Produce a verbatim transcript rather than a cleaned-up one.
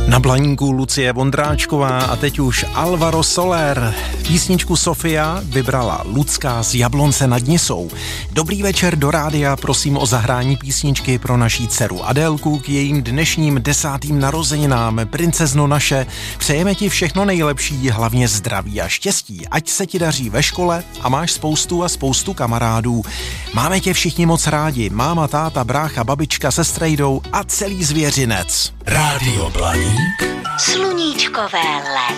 Na Blaníku Lucie Vondráčková a teď už Alvaro Soler. Písničku Sofia vybrala Lucka z Jablonce nad Nisou. Dobrý večer do rádia, prosím o zahrání písničky pro naší dceru Adélku k jejím dnešním desátým narozeninám. Princezno naše, přejeme ti všechno nejlepší, hlavně zdraví a štěstí. Ať se ti daří ve škole a máš spoustu a spoustu kamarádů. Máme tě všichni moc rádi, máma, táta, brácha, babička se strejdou a celý zvěřinec. Rádio Blaník. Sluníčkové léto.